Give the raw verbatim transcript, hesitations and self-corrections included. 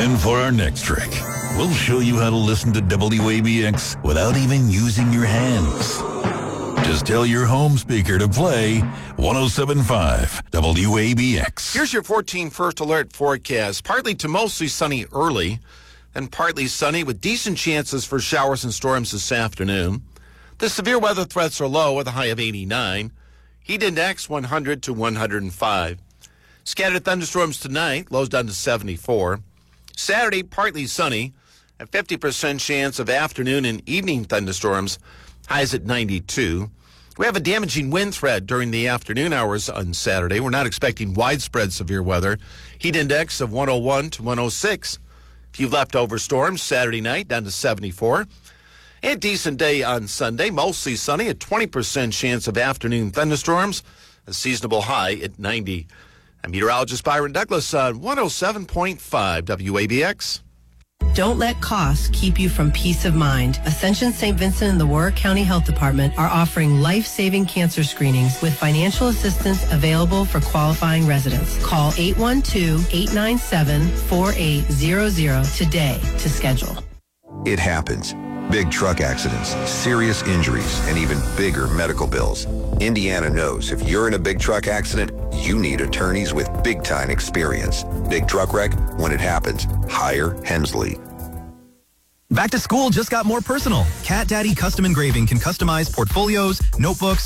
And for our next trick, we'll show you how to listen to W A B X without even using your hands. Just tell your home speaker to play one oh seven point five W A B X. Here's your fourteen first alert forecast. Partly to mostly sunny early, and partly sunny with decent chances for showers and storms this afternoon. The severe weather threats are low with a high of eighty-nine. Heat index one hundred to one hundred five. Scattered thunderstorms tonight, lows down to seventy-four. Saturday, partly sunny, a fifty percent chance of afternoon and evening thunderstorms, highs at ninety-two. We have a damaging wind threat during the afternoon hours on Saturday. We're not expecting widespread severe weather. Heat index of one oh one to one oh six. A few leftover storms Saturday night, down to seventy-four. A decent day on Sunday, mostly sunny, a twenty percent chance of afternoon thunderstorms, a seasonable high at ninety. I'm meteorologist Byron Douglas on one oh seven point five W A B X. Don't let costs keep you from peace of mind. Ascension Saint Vincent and the Warwick County Health Department are offering life-saving cancer screenings with financial assistance available for qualifying residents. Call eight one two, eight nine seven, four eight zero zero today to schedule. It happens. Big truck accidents, serious injuries, and even bigger medical bills. Indiana knows if you're in a big truck accident, you need attorneys with big-time experience. Big truck wreck, when it happens, hire Hensley. Back to school just got more personal. Cat Daddy Custom Engraving can customize portfolios, notebooks,